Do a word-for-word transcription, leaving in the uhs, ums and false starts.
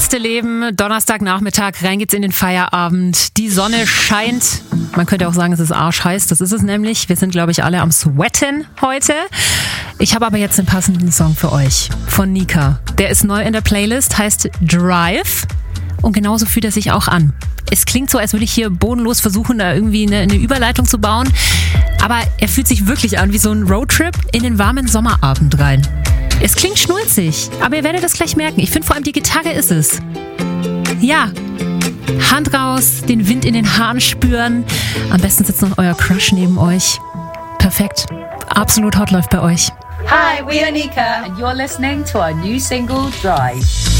beste Leben. Donnerstagnachmittag, rein geht's in den Feierabend. Die Sonne scheint. Man könnte auch sagen, es ist arschheiß. Das ist es nämlich. Wir sind, glaube ich, alle am Sweaten heute. Ich habe aber jetzt einen passenden Song für euch. Von Nika. Der ist neu in der Playlist, heißt Drive. Und genauso fühlt er sich auch an. Es klingt so, als würde ich hier bodenlos versuchen, da irgendwie eine, eine Überleitung zu bauen. Aber er fühlt sich wirklich an wie so ein Roadtrip in den warmen Sommerabend rein. Es klingt schnulzig, aber ihr werdet das gleich merken. Ich finde vor allem, die Gitarre ist es. Ja, Hand raus, den Wind in den Haaren spüren. Am besten sitzt noch euer Crush neben euch. Perfekt. Absolut hot läuft bei euch. Hi, we are Nika and you're listening to our new single, Drive.